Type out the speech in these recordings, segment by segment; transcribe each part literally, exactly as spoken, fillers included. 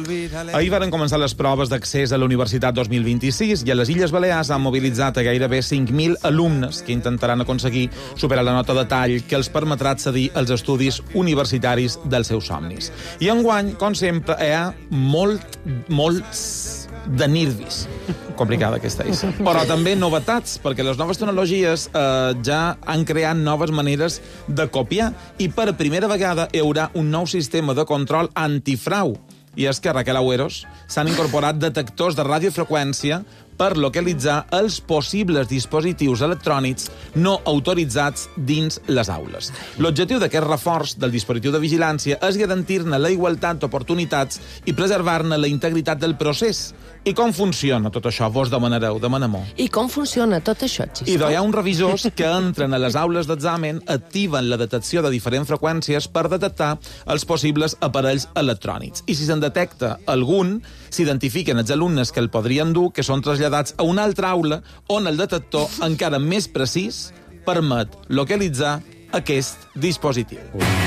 Ahir varen començar les proves d'accés a la Universitat dos mil vint-i-sis i a les Illes Balears han mobilitzat a gairebé cinc mil alumnes que intentaran aconseguir superar la nota de tall que els permetrà accedir als estudis universitaris dels seus somnis. I enguany, com sempre, hi ha molt, molts de nervis. Complicada aquesta és. Però també novetats, perquè les noves tecnologies eh, ja han creat noves maneres de copiar i per primera vegada hi haurà un nou sistema de control antifrau. I és que, Raquel Agüeros, s'han incorporat detectors de radiofreqüència per localitzar els possibles dispositius electrònics no autoritzats dins les aules. L'objectiu d'aquest reforç del dispositiu de vigilància és garantir-ne la igualtat d'oportunitats i preservar-ne la integritat del procés. I com funciona tot això? Vos demanareu, demana-m'ho. I com funciona tot això, Xisco? Idò, hi ha uns revisors que entren a les aules d'examen, activen la detecció de diferents freqüències per detectar els possibles aparells electrònics. I si se'n detecta algun, s'identifiquen els alumnes que el podrien dur, que són traslladats a una altra aula on el detector, encara més precís, permet localitzar aquest dispositiu.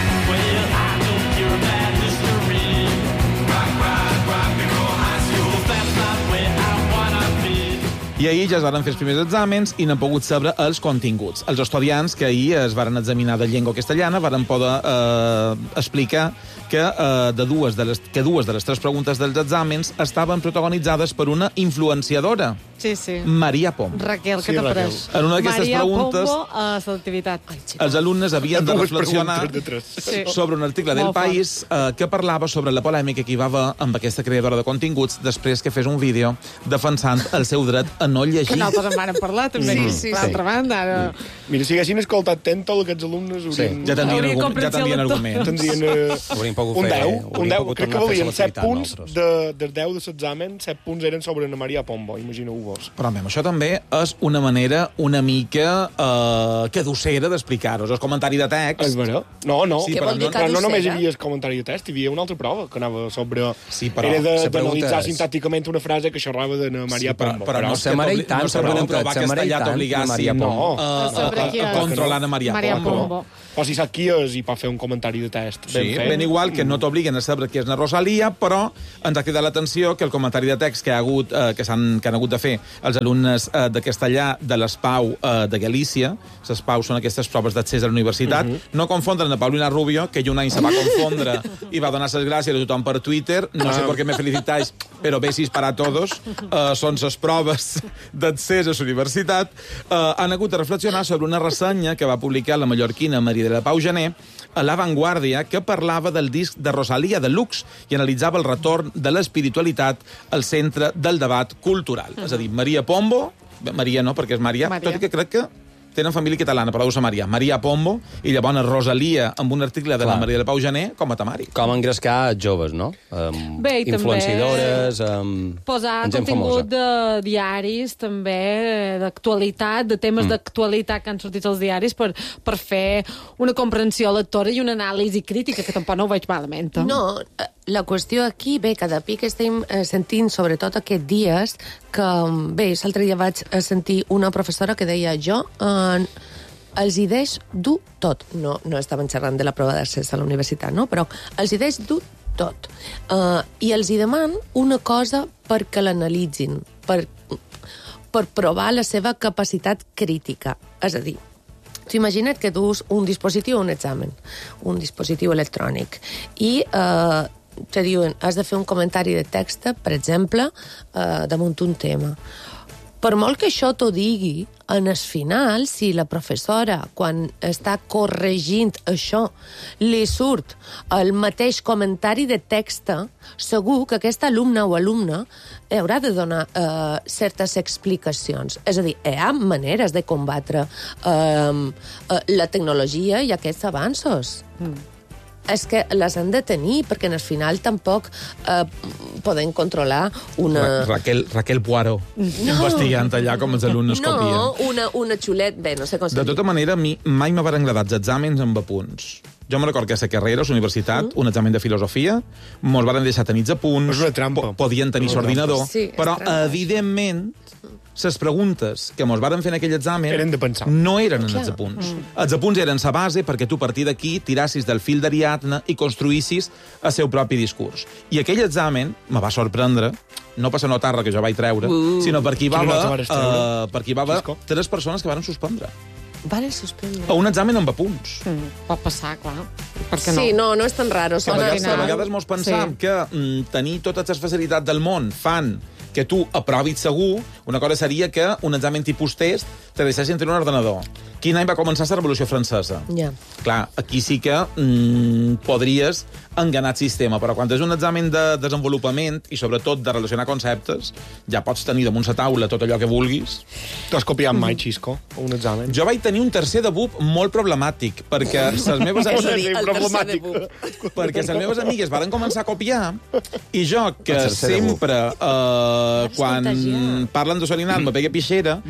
I ahir ja es van fer els primers exàmens i n'han pogut saber els continguts. Els estudiants que ahir es van examinar de llengua castellana van poder eh, explicar que, eh, de dues de les, que dues de les tres preguntes dels exàmens estaven protagonitzades per una influenciadora. Sí, sí. Maria Pombo. Raquel, que Sí, t'ha Raquel. pres? En una d'aquestes Maria preguntes, Pombo a selectivitat. els alumnes havien de Dues reflexionar preguntes de tres. Sí. sobre un article del Molt fort. País eh, que parlava sobre la polèmica que hi va haver amb aquesta creadora de continguts després que fes un vídeo defensant el seu dret a no llegir. Que nosaltres en vàrem parlar, també. Sí, sí, Per altra banda, ara... Mira, si haguessin escoltat Tentol, aquests alumnes haurien... Ja tindrien, Hauria argu ja comprensió tindrien lector. argument. tindrien eh, Hauríem pogut un fer- deu, hauríem un deu. pogut Crec que tornar a fer valien set selectivitat punts nosaltres. de, dels deu de l'examen, set punts eren sobre Ana Maria Pombo, imagineu-vos. Però, bé, això també és una manera una mica eh, caducera d'explicar-ho. És el comentari de És text. vera? No, no. Sí, Què però vol dir no- Però no només hi caducera? havia el comentari de test, hi havia una altra prova que anava sobre... Sí, però Era de- la pregunta d'analitzar és- sintàcticament una frase que xerrava d'Ana Maria Sí, però, Pombo. però no és que S'amarà i t'obli- tant, no és que s'amarà per i provar tant, castellà s'amarà i t'obligassin Maria Pombo. a, a, Sobre a, qui a és? controlar a Maria, Maria Pombo. Pombo. O si sap qui és i pot fer un comentari de test. Sí, ben fet. ben igual que no t'obliguen a saber qui és la Rosalia, però ens ha cridat l'atenció que el comentari de text que, ha hagut, eh, que, han, que han hagut de fer els alumnes eh, de castellà de l'ESPAU eh, de Galícia, les PAU són aquestes proves d'accés a la universitat, uh -huh. no confondren a Paulina Rubio, que un any se va confondre i va donar les gràcies a tothom per Twitter, no sé per què me felicitáis, però besis para todos, eh, són les proves d'accés a la universitat, eh, han hagut de reflexionar sobre una ressenya que va publicar la mallorquina Maria de la Pau Gené a La Vanguardia, que parlava del disc de Rosalia Deluxe i analitzava el retorn de l'espiritualitat al centre del debat cultural. És a dir, Maria Pombo, Maria no, perquè és Maria, Maria. tot i que crec que tenen família catalana, però deu ser Maria. Maria Pombo, i llavors Rosalia, amb un article de la Clar. Maria de la Pau Gené, com a Tamari. Com engrescar joves, no? Um, Bé, i també influenciadores, um, Posar amb gent contingut famosa. de diaris, també, d'actualitat, de temes mm. d'actualitat que han sortit als diaris per, per fer una comprensió lectora i una anàlisi crítica, que tampoc no ho veig malament. Eh? No, eh, la qüestió aquí, bé, cada pic estem eh, sentint, sobretot aquests dies, que, bé, l'altre dia vaig eh, sentir una professora que deia jo eh, els hi deix dur tot. No, no estaven xerrant de la prova d'accés a la universitat, no? Però els hi deix dur tot. Uh, I els hi deman una cosa perquè l'analitzin, per, per provar la seva capacitat crítica. És a dir, tu imagina't que dus un dispositiu a un examen, un dispositiu electrònic, i eh, te diuen, has de fer un comentari de text, per exemple, eh, damunt un tema. Per molt que això t'ho digui, en el final, si la professora, quan està corregint això, li surt el mateix comentari de text, segur que aquest alumne o alumna haurà de donar eh, certes explicacions. És a dir, hi ha maneres de combatre eh, la tecnologia i aquests avanços. Mm. És que les han de tenir, perquè en el final tampoc eh, podem controlar una... Ra Raquel, Raquel Poirot, no. investigant allà com els alumnes no, copien. No, una, una xulet, bé, no sé com De tota manera, a mi mai m'han agradat els exàmens amb apunts. Jo me record que a la carrera, a la universitat, mm. un examen de filosofia, mos van deixar tenir apunts, És una trampa. po podien tenir l'ordinador, Sí, és però, trampa. evidentment, les preguntes que mos varen fer en aquell examen Eren de pensar. no eren en els apunts. Mm. Els apunts eren la base perquè tu a partir d'aquí tirassis del fil d'Ariadna i construïssis el seu propi discurs. I aquell examen me va sorprendre, no per la notarra que jo vaig treure, uh. sinó perquè hi va Quina nota haver, vares treure? uh, perquè hi va haver Xisco? tres persones que van suspendre. Varen suspendre. A un examen amb apunts. Mm, pot passar, clar. Per què no? Sí, no, no és tan raro. Que a Sona, vegades, a sona... vegades mos pensam Sí. que mm, tenir totes les facilitats del món fan que tu aprovis segur. Una cosa seria que un examen tipus test te deixessin tenir un ordenador. Quin any va començar la Revolució Francesa? Ja. Clar, aquí sí que mm, podries enganar el sistema, però quan és un examen de desenvolupament i sobretot de relacionar conceptes, ja pots tenir damunt la taula tot allò que vulguis. Tu has copiat mai, Xisco, un examen? Jo vaig tenir un tercer de B U P molt problemàtic, perquè les meves És a amigues, dir, el tercer problemàtic. de buc. perquè les meves amigues varen començar a copiar i jo, que El tercer de B U P. sempre, eh, quan contagiar. parlen de Solinat me pega pixera,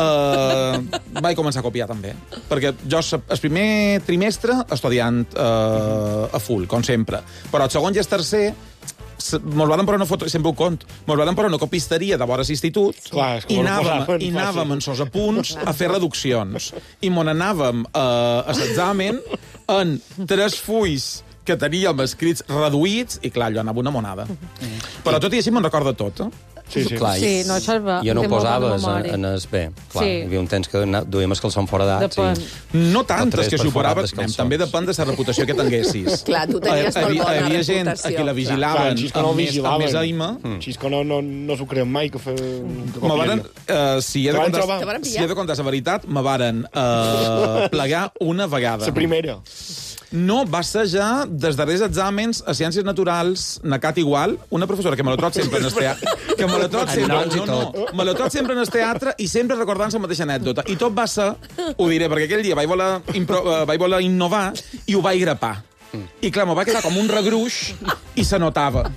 eh, vaig començar a copiar també. Perquè jo, el primer trimestre, estudiant eh, a full, com sempre. Però el segon i el tercer, s- mos van per una foto, sempre ho cont, mos van per una copisteria de vores institut Clar, és que i ho anàvem, posaven i fàcil. anàvem en sos apunts a fer reduccions. I mon anàvem eh, a l'examen en tres fulls que teníem escrits reduïts, i clar, allò anava una monada. Però tot i així me'n recorda tot, eh? Sí, sí. Clar, Sí, no, això va- jo no té ho molt bona posaves en, memòria. en es bé. Clar, Sí. hi havia un temps que na- duíem els calçons fora d'edat. Depèn. Sí. No tant, O tres és que si ho perforades paraves, calçons. també depèn de la reputació que tinguessis. Clar, tu tenies Hi molt havia- bona Hi havia gent reputació, a qui la clar. vigilaven Clar, en Xisco no amb, més, amb vigilaven. més aima. Mm. Xisco no, no, no s'ho creuen mai que fa... Que Me varen, eh, si he de Te van contar, trobar? Te varen si pillar? he de contar la veritat, me varen eh, plegar una vegada. La primera. No, va ser ja dels darrers exàmens a Ciències Naturals, nacat igual, una professora que me la trob sempre en el teatre, que me la trob sempre, noms i no, no, me la trob sempre en el teatre i sempre recordant la mateixa anècdota. I tot va ser, ho diré, perquè aquell dia vaig voler, impro, eh, vaig voler innovar i ho vaig grapar. I clar, me va quedar com un regruix i se notava.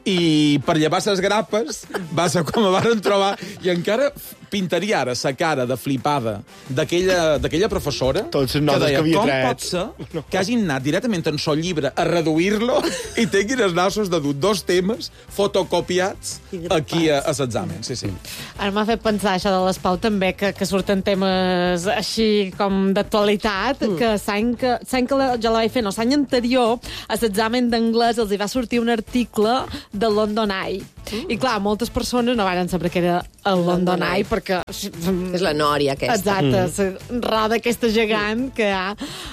I per llevar les grapes va ser com me varen trobar i encara pintaria ara sa cara de flipada d'aquella d'aquella professora Tots les notes que havia com tret. pot ser que hagin anat directament en sol llibre a reduir-lo i tinguin els nassos de dur dos temes fotocopiats aquí a, a l'examen. Sí, sí. Ara m'ha fet pensar això de l'Espau també, que, que surten temes així com d'actualitat, mm. que l'any que, l'any que la, jo la vaig fer, no, l'any anterior, a l'examen d'anglès els hi va sortir un article de London Eye. Mm. I clar, moltes persones no van saber que era el London, London Eye, Eye. perquè... És la nòria, aquesta. Exacte, mm. la roda aquesta gegant que hi ha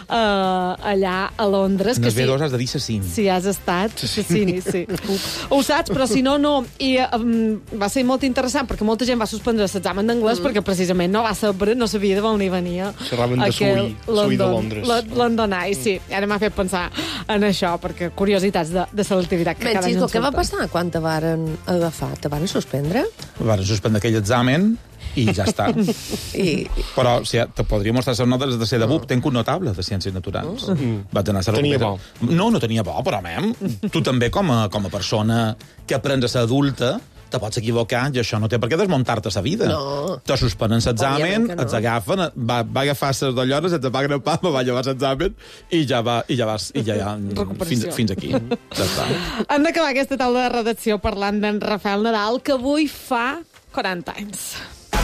uh, allà a Londres. En que els B dos has de dir Cecín. Si has estat, sí, sí, sí. Ho saps, però si no, no. I um, va ser molt interessant, perquè molta gent va suspendre l'examen d'anglès mm. perquè precisament no va saber, no sabia de on hi venia. Xerraven de Sui, Sui de Londres. Lo, London Eye, sí. I ara m'ha fet pensar en això, perquè curiositats de, de selectivitat que Ben, cada any Xisco, ens què va surten. passar quan te varen agafar? Te varen suspendre? Van suspendre aquell examen i ja està. I... Però o sigui, te podria mostrar les notes de ser de B U P. Tenc un notable de Ciències Naturals. Mm. Vaig anar a ser Tenia recupera- No, no tenia bo, però, mem, tu també com a, com a persona que aprens a ser adulta te pots equivocar i això no té per què desmuntar-te la vida. No. Te suspenen l'examen, Òbviament que no. ens agafen, va, va agafar les dollores, ens va grapar, me va llevar l'examen i ja va, i ja vas, i ja, ja fins, Recuperació. fins aquí. Ja està. Hem d'acabar aquesta taula de redacció parlant d'en Rafael Nadal, que avui fa quaranta anys.